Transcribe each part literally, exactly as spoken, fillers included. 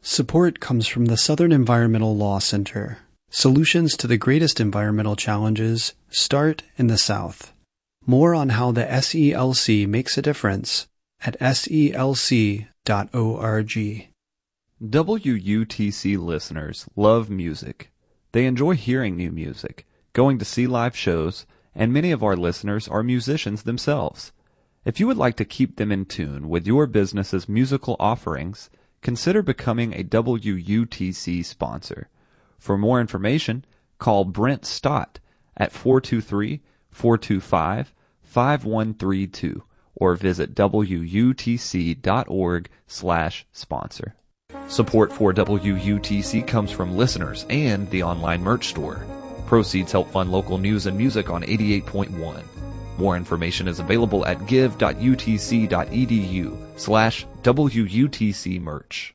Support comes from the Southern Environmental Law Center. Solutions to the greatest environmental challenges start in the South. More on how the S E L C makes a difference at S E L C dot org. W U T C listeners love music. They enjoy hearing new music, going to see live shows, and many of our listeners are musicians themselves. If you would like to keep them in tune with your business's musical offerings, consider becoming a W U T C sponsor. For more information, call Brent Stott at four two three, four two five, five one three two or visit W U T C dot org slash sponsor. Support for W U T C comes from listeners and the online merch store. Proceeds help fund local news and music on eighty-eight point one. More information is available at give dot U T C dot E D U slash W U T C merch.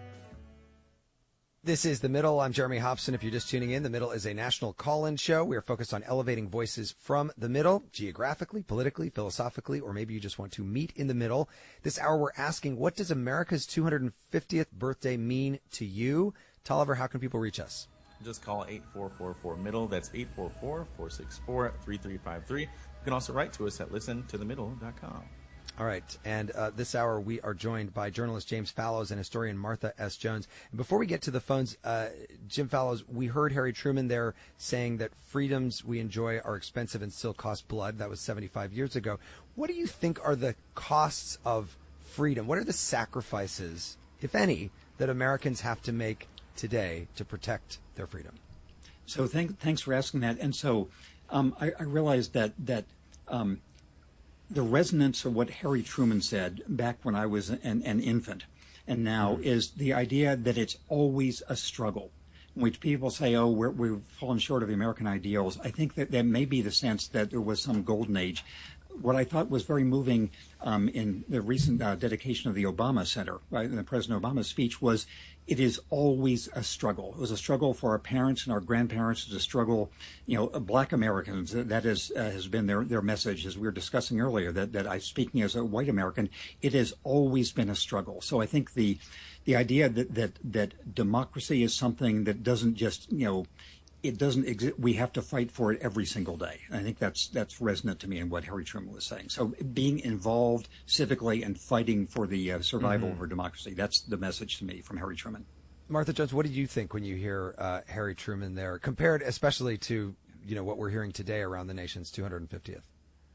This is The Middle. I'm Jeremy Hobson. If you're just tuning in, The Middle is a national call-in show. We are focused on elevating voices from the middle, geographically, politically, philosophically, or maybe you just want to meet in the middle. This hour we're asking, what does America's two hundred fiftieth birthday mean to you? Tolliver, how can people reach us? Just call eight four four four middle. That's eight four four, four six four, three three five three. You can also write to us at listen to the middle dot com. All right. And uh, this hour we are joined by journalist James Fallows and historian Martha S. Jones. And before we get to the phones, uh, Jim Fallows, we heard Harry Truman there saying that freedoms we enjoy are expensive and still cost blood. That was seventy-five years ago. What do you think are the costs of freedom? What are the sacrifices, if any, that Americans have to make today to protect their freedom? So thank, thanks for asking that. And so um, I, I realized that that um, the resonance of what Harry Truman said back when I was an, an infant and now mm-hmm. is the idea that it's always a struggle. When people say, oh, we're, we've fallen short of the American ideals, I think that that may be the sense that there was some golden age. What I thought was very moving um, in the recent uh, dedication of the Obama Center, right, in the President Obama's speech, was it is always a struggle. It was a struggle for our parents and our grandparents. It was a struggle, you know, Black Americans. That is, uh, has been their, their message, as we were discussing earlier, that, that I, speaking as a white American, it has always been a struggle. So I think the the idea that, that, that democracy is something that doesn't just, you know, it doesn't exist. We have to fight for it every single day. And I think that's that's resonant to me in what Harry Truman was saying. So being involved civically and fighting for the uh, survival mm-hmm. of our democracy, that's the message to me from Harry Truman. Martha Jones, what did you think when you hear uh, Harry Truman there, compared especially to, you know, what we're hearing today around the nation's two hundred fiftieth?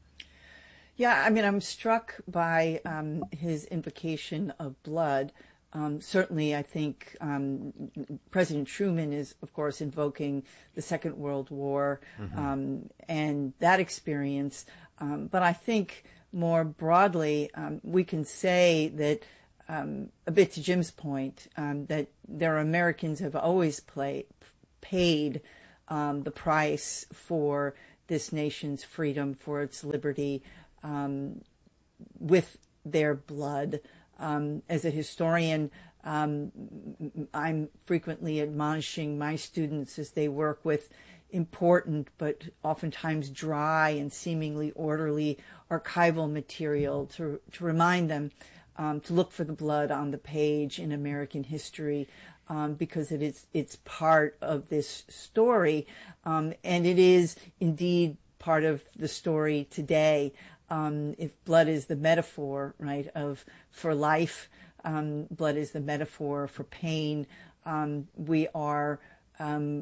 Yeah, I mean, I'm struck by um, his invocation of blood. Um, certainly, I think um, President Truman is, of course, invoking the Second World War mm-hmm. um, and that experience. Um, but I think more broadly, um, we can say that, um, a bit to Jim's point, um, that there are Americans who have always play, paid um, the price for this nation's freedom, for its liberty, um, with their blood. Um, as a historian, um, I'm frequently admonishing my students as they work with important but oftentimes dry and seemingly orderly archival material to, to remind them um, to look for the blood on the page in American history um, because it is it's part of this story, um, and it is indeed part of the story today. Um, if blood is the metaphor, right, of for life, um, blood is the metaphor for pain. Um, we are um,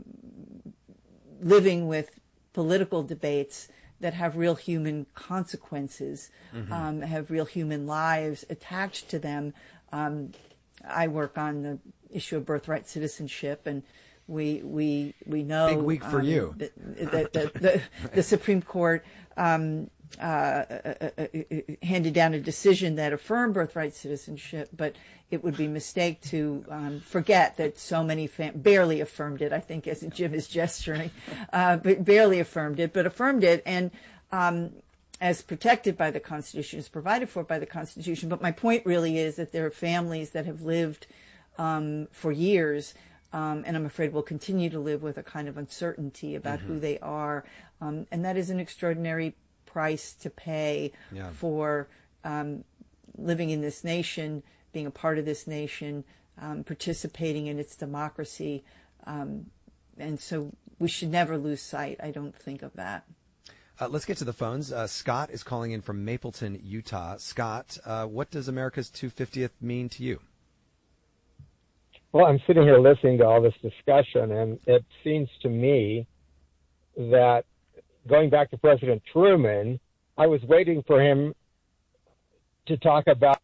living with political debates that have real human consequences, mm-hmm. um, have real human lives attached to them. Um, I work on the issue of birthright citizenship, and we we we know big week for um, you. The, the, the, the, the Supreme Court. Um, Uh, uh, uh, handed down a decision that affirmed birthright citizenship, but it would be a mistake to um, forget that so many fam- barely affirmed it, I think, as Jim is gesturing, uh, but barely affirmed it, but affirmed it, and um, as protected by the Constitution, as provided for by the Constitution. But my point really is that there are families that have lived um, for years, um, and I'm afraid will continue to live with a kind of uncertainty about mm-hmm. who they are, um, and that is an extraordinary price to pay yeah. for um, living in this nation, being a part of this nation, um, participating in its democracy. Um, and so we should never lose sight, I don't think, of that. Uh, let's get to the phones. Uh, Scott is calling in from Mapleton, Utah. Scott, uh, what does America's two hundred fiftieth mean to you? Well, I'm sitting here listening to all this discussion, and it seems to me that going back to President Truman, I was waiting for him to talk about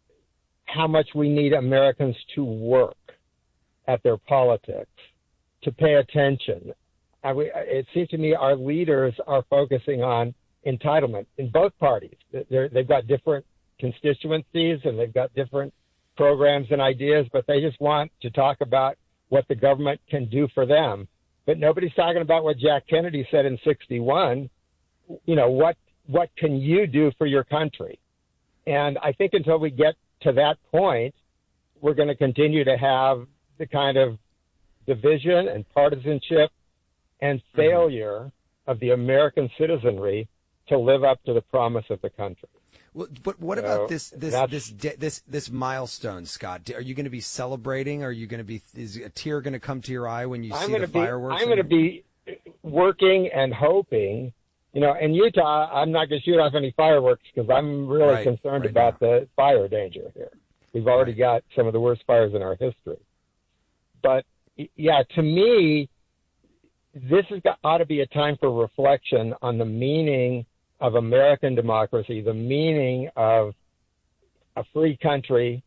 how much we need Americans to work at their politics, to pay attention. I, it seems to me our leaders are focusing on entitlement in both parties. They're, they've got different constituencies and they've got different programs and ideas, but they just want to talk about what the government can do for them. But nobody's talking about what Jack Kennedy said in sixty-one. You know, what what can you do for your country? And I think until we get to that point, we're going to continue to have the kind of division and partisanship and failure of the American citizenry to live up to the promise of the country. Well, but what so about this this this this this milestone, Scott? Are you going to be celebrating? Are you going to be? Is a tear going to come to your eye when you I'm see the be, fireworks? I'm going to be working and hoping. You know, in Utah, I'm not going to shoot off any fireworks because I'm really right, concerned right about now. the fire danger here. We've already right. got some of the worst fires in our history. But yeah, to me, this has got, ought to be a time for reflection on the meaning of American democracy, the meaning of a free country,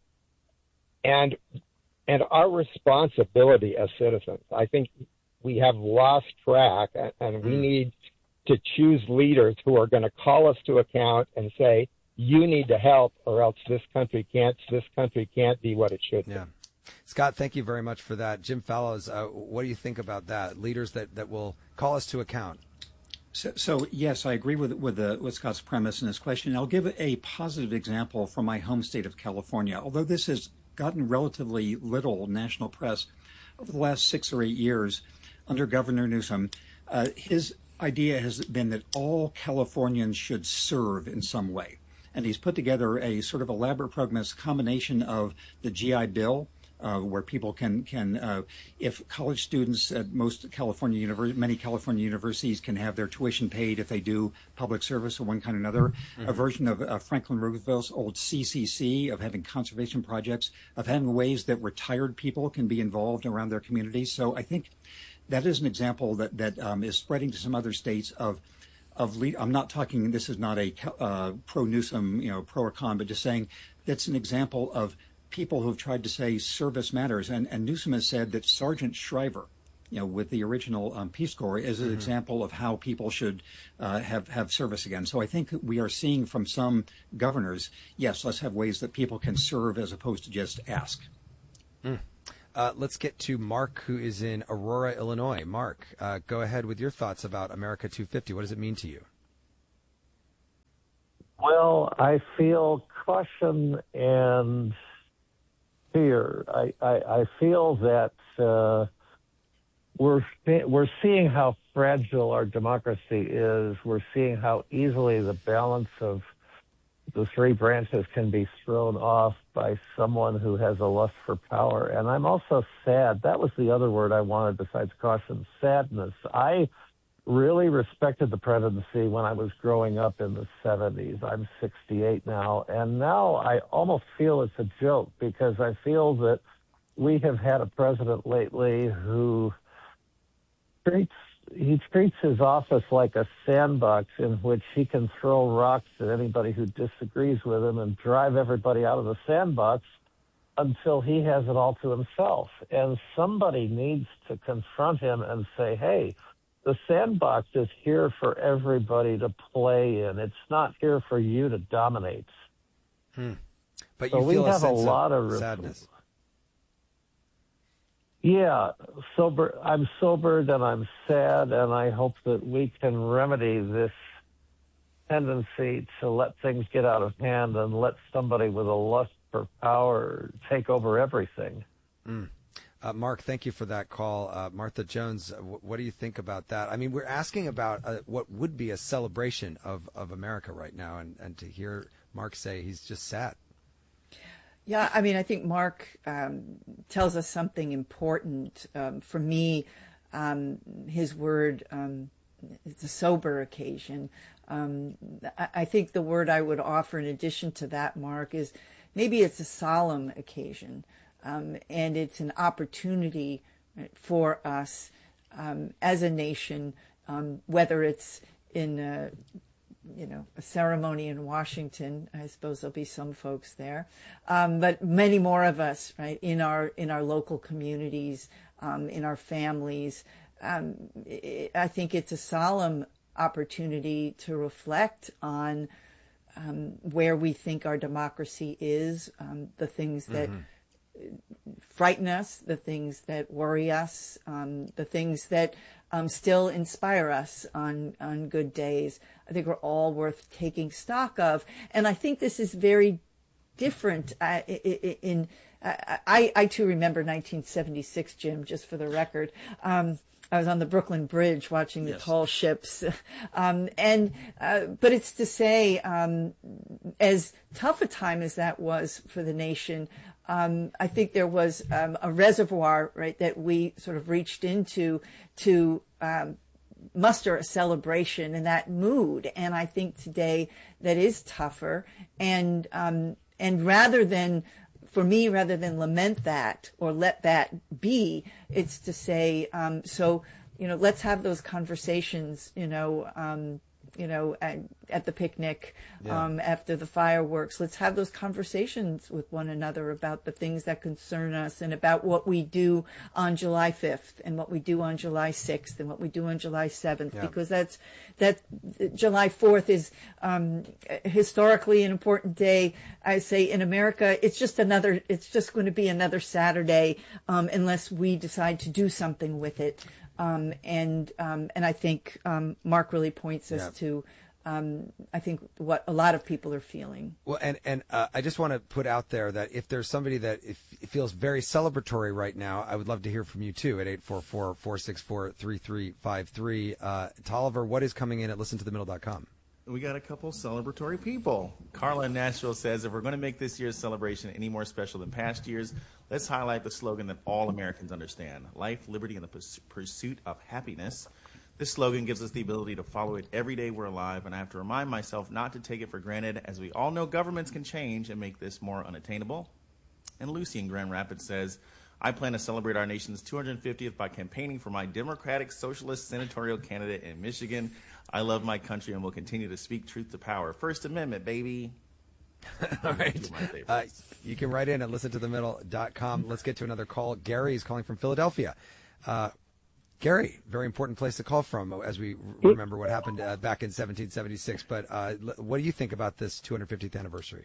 and and our responsibility as citizens. I think we have lost track, and, and we need to choose leaders who are going to call us to account and say, you need to help or else this country can't this country can't be what it should be. Yeah. Scott, thank you very much for that. Jim Fallows, uh, what do you think about that? Leaders that, that will call us to account. So, so yes, I agree with with, the, with Scott's premise in his question. I'll give a positive example from my home state of California. Although this has gotten relatively little national press over the last six or eight years under Governor Newsom, uh, his idea has been that all Californians should serve in some way. And he's put together a sort of elaborate program, a combination of the G I Bill, Uh, where people can, can uh, if college students at most California univers- many California universities can have their tuition paid if they do public service of one kind or another, mm-hmm. a version of uh, Franklin Roosevelt's old C C C of having conservation projects, of having ways that retired people can be involved around their communities. So I think that is an example that, that um, is spreading to some other states of Of lead, I'm not talking, this is not a uh, pro-Newsom, you know, pro or con, but just saying that's an example of people who have tried to say service matters. And, and Newsom has said that Sergeant Shriver, you know, with the original um, Peace Corps, is an mm-hmm. example of how people should uh, have, have service again. So I think we are seeing from some governors, yes, let's have ways that people can serve as opposed to just ask. Mm. Uh, let's get to Mark, who is in Aurora, Illinois. Mark, uh, go ahead with your thoughts about America two fifty. What does it mean to you? Well, I feel caution and fear. I, I, I feel that uh, we're we're seeing how fragile our democracy is. We're seeing how easily the balance of the three branches can be thrown off by someone who has a lust for power. And I'm also sad. That was the other word I wanted besides caution, sadness. I really respected the presidency when I was growing up in the seventies. I'm sixty-eight now, and now I almost feel it's a joke because I feel that we have had a president lately who treats he treats his office like a sandbox in which he can throw rocks at anybody who disagrees with him and drive everybody out of the sandbox until he has it all to himself. And somebody needs to confront him and say, hey, the sandbox is here for everybody to play in. It's not here for you to dominate. Hmm. But so you feel we a have sense a lot of, of sadness. Yeah, sober. I'm sobered and I'm sad, and I hope that we can remedy this tendency to let things get out of hand and let somebody with a lust for power take over everything. Mm. Uh, Mark, thank you for that call. Uh, Martha Jones, w- what do you think about that? I mean, we're asking about uh, what would be a celebration of, of America right now, and, and to hear Mark say he's just sad. Yeah, I mean, I think Mark um, tells us something important. Um, for me, um, his word, um, it's a sober occasion. Um, I, I think the word I would offer in addition to that, Mark, is maybe it's a solemn occasion. Um, and it's an opportunity for us um, as a nation, um, whether it's in a, you know, a ceremony in Washington. I suppose there'll be some folks there, um, but many more of us, right, in our in our local communities, um, in our families. Um, it, I think it's a solemn opportunity to reflect on um, where we think our democracy is, um, the things that mm-hmm. frighten us, the things that worry us, um, the things that um, still inspire us on, on good days. I think are all worth taking stock of. And I think this is very different uh, in, in uh, I, I too remember nineteen seventy-six, Jim, just for the record. Um, I was on the Brooklyn Bridge watching the yes. tall ships. Um, and, uh, but it's to say, um, as tough a time as that was for the nation, um, I think there was um, a reservoir, right, that we sort of reached into to um, muster a celebration in that mood. And I think today that is tougher. And, um, and rather than, for me, rather than lament that or let that be, it's to say, um, so, you know, let's have those conversations, you know, um, you know, at, at the picnic, yeah. um, after the fireworks. Let's have those conversations with one another about the things that concern us and about what we do on July fifth and what we do on July sixth and what we do on July seventh, yeah. because that's, that July fourth is, um, historically an important day. I say in America, it's just another, it's just going to be another Saturday, um, unless we decide to do something with it. Um, and um, and I think um, Mark really points us yeah. to, um, I think, what a lot of people are feeling. Well, and and uh, I just want to put out there that if there's somebody that if, it feels very celebratory right now, I would love to hear from you too at eight four four, four six four, three three five three. Uh, Tolliver, what is coming in at listen to the middle dot com? We got a couple celebratory people. Carla in Nashville says, if we're going to make this year's celebration any more special than past years, let's highlight the slogan that all Americans understand: life, liberty, and the pursuit of happiness. This slogan gives us the ability to follow it every day we're alive, and I have to remind myself not to take it for granted, as we all know governments can change and make this more unattainable. And Lucy in Grand Rapids says, I plan to celebrate our nation's two hundred fiftieth by campaigning for my Democratic Socialist senatorial candidate in Michigan. I love my country and will continue to speak truth to power. First Amendment, baby. All right. Uh, you can write in at listen to the middle dot com. Let's get to another call. Gary is calling from Philadelphia. Uh, Gary, very important place to call from as we remember what happened uh, back in seventeen seventy-six. But uh, what do you think about this two hundred fiftieth anniversary?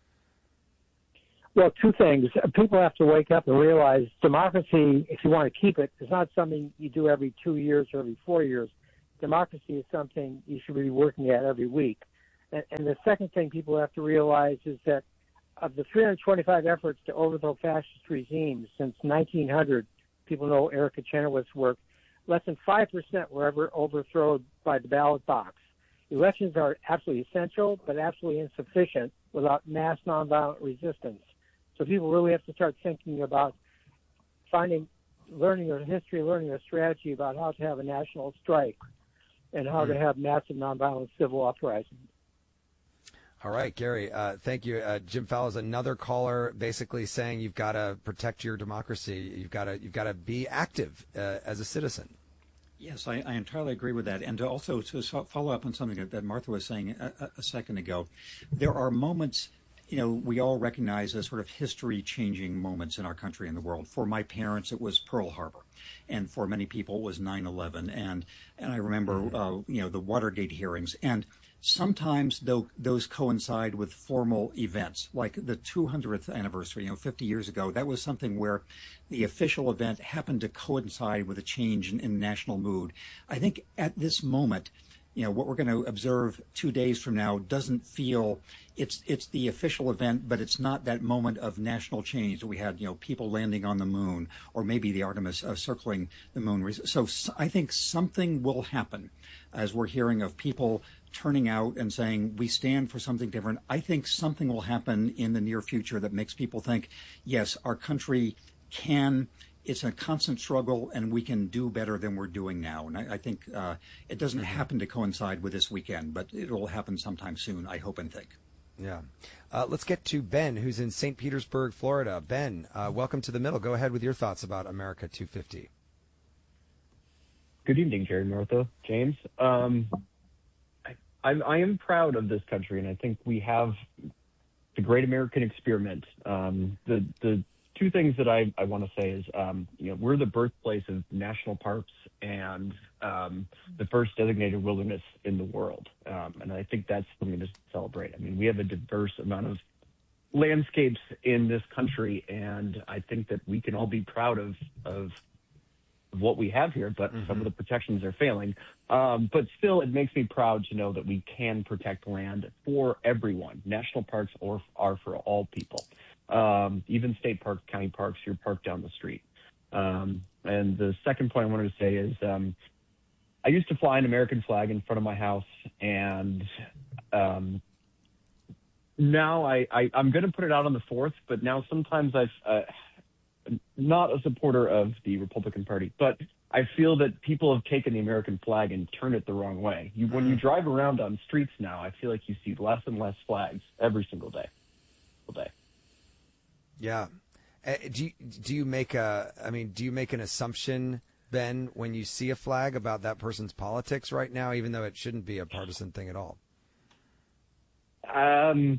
Well, two things. People have to wake up and realize democracy, if you want to keep it, is not something you do every two years or every four years. Democracy is something you should be working at every week. And, and the second thing people have to realize is that of the three hundred twenty-five efforts to overthrow fascist regimes since nineteen hundred, people know Erica Chenoweth's work, less than five percent were ever overthrown by the ballot box. Elections are absolutely essential, but absolutely insufficient without mass nonviolent resistance. So people really have to start thinking about finding, learning a history, learning a strategy about how to have a national strike and how mm. to have massive nonviolent civil uprising. All right, Gary, uh, thank you. Uh, Jim Fallows, another caller, basically saying you've got to protect your democracy. You've got to you've got to be active uh, as a citizen. Yes, I, I entirely agree with that. And to also to follow up on something that, that Martha was saying a, a second ago, there are moments, you know, we all recognize as sort of history-changing moments in our country and the world. For my parents, it was Pearl Harbor, and for many people, it was nine eleven. And and I remember, uh, you know, the Watergate hearings. And sometimes though, those coincide with formal events, like the two hundredth anniversary, you know, fifty years ago. That was something where the official event happened to coincide with a change in, in national mood. I think at this moment, you know, what we're going to observe two days from now doesn't feel it's it's the official event, but it's not that moment of national change that we had, you know, people landing on the moon or maybe the Artemis uh, circling the moon. So, so I think something will happen as we're hearing of people turning out and saying we stand for something different. I think something will happen in the near future that makes people think, yes, our country can. It's a constant struggle, and we can do better than we're doing now. And I, I think uh, it doesn't happen to coincide with this weekend, but it will happen sometime soon, I hope and think. Yeah. Uh, let's get to Ben, who's in Saint Petersburg, Florida. Ben, uh, welcome to The Middle. Go ahead with your thoughts about America two fifty. Good evening, Jerry, Martha, James. Um, I, I, I am proud of this country, and I think we have the great American experiment. Um, the the two things that I, I want to say is, um, you know, we're the birthplace of national parks and um, the first designated wilderness in the world. Um, and I think that's something to celebrate. I mean, we have a diverse amount of landscapes in this country, and I think that we can all be proud of, of, of what we have here, but mm-hmm. some of the protections are failing. Um, but still, it makes me proud to know that we can protect land for everyone. National parks are, are for all people. Um, even state parks, county parks, your park down the street. Um, and the second point I wanted to say is um, I used to fly an American flag in front of my house, and um, now I, I, I'm going to put it out on the fourth, but now sometimes I've uh, not a supporter of the Republican Party, but I feel that people have taken the American flag and turned it the wrong way. You, when you drive around on streets now, I feel like you see less and less flags every single day. All day. Yeah. Uh, do you, do you make a, I mean, do you make an assumption, Ben, when you see a flag about that person's politics right now, even though it shouldn't be a partisan thing at all? Um,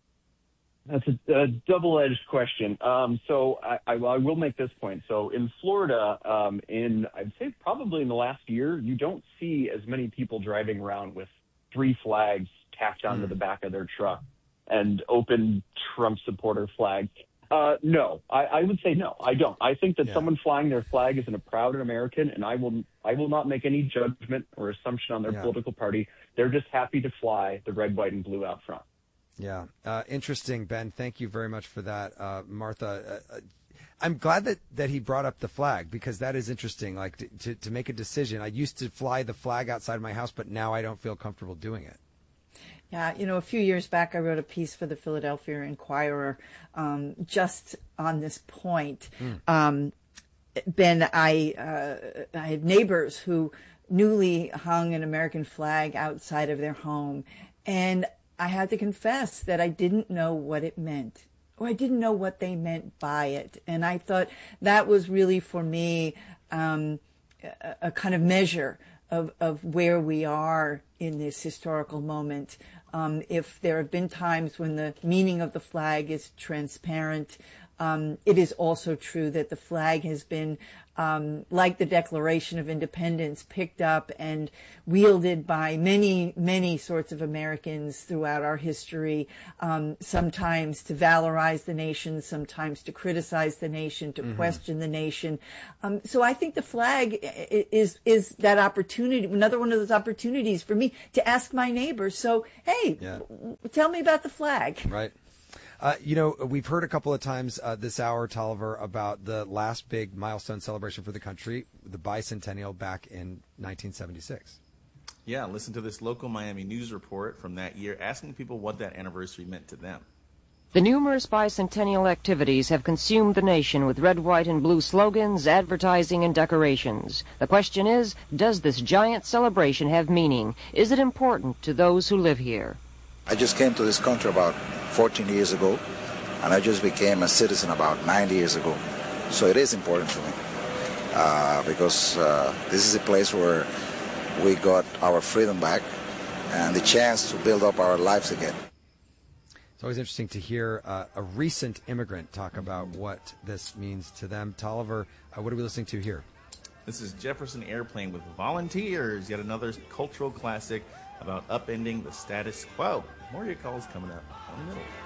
that's a, a double-edged question. Um, so I, I, I will make this point. So in Florida, um, in, I'd say probably in the last year, you don't see as many people driving around with three flags tacked onto mm. the back of their truck and open Trump supporter flag. Uh, no, I, I would say no. I don't. I think that yeah. someone flying their flag is a proud American, and I will I will not make any judgment or assumption on their yeah. political party. They're just happy to fly the red, white, and blue out front. Yeah, uh, interesting, Ben. Thank you very much for that, uh, Martha. Uh, I'm glad that, that he brought up the flag, because that is interesting. Like to, to to make a decision. I used to fly the flag outside my house, but now I don't feel comfortable doing it. Yeah, you know, a few years back, I wrote a piece for the Philadelphia Inquirer um, just on this point. Mm. Um, Ben, I, uh, I had neighbors who newly hung an American flag outside of their home, and I had to confess that I didn't know what it meant, or I didn't know what they meant by it. And I thought that was really, for me, um, a, a kind of measure of, of where we are in this historical moment. Um, if there have been times when the meaning of the flag is transparent, um, it is also true that the flag has been, um, like the Declaration of Independence, picked up and wielded by many, many sorts of Americans throughout our history, um, sometimes to valorize the nation, sometimes to criticize the nation, to mm-hmm. question the nation. Um, so I think the flag is is that opportunity, another one of those opportunities for me to ask my neighbors, so, hey, yeah. tell me about the flag. Right. Uh, you know, we've heard a couple of times uh, this hour, Tolliver, about the last big milestone celebration for the country, the bicentennial back in nineteen seventy-six. Yeah, listen to this local Miami news report from that year asking people what that anniversary meant to them. The numerous bicentennial activities have consumed the nation with red, white, and blue slogans, advertising, and decorations. The question is, does this giant celebration have meaning? Is it important to those who live here? I just came to this country about fourteen years ago, and I just became a citizen about ninety years ago. So it is important to me uh, because uh, this is a place where we got our freedom back and the chance to build up our lives again. It's always interesting to hear uh, a recent immigrant talk about what this means to them. Tolliver, uh, what are we listening to here? This is Jefferson Airplane with Volunteers, yet another cultural classic about upending the status quo. More of your calls coming up on The Middle.